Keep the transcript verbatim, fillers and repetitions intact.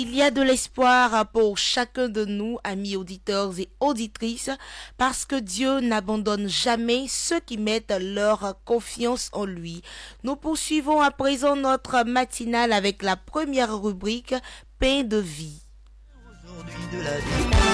Il y a de l'espoir pour chacun de nous, amis auditeurs et auditrices, parce que Dieu n'abandonne jamais ceux qui mettent leur confiance en lui. Nous poursuivons à présent notre matinale avec la première rubrique Pain de vie. Aujourd'hui de la vie.